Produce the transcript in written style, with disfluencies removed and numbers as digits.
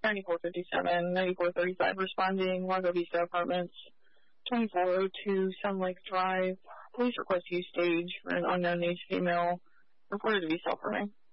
9457, 9435 responding, Largo Vista Apartments, 2402 Sun Lake Drive. Police request use stage for an unknown age female. Reported to be self-harming.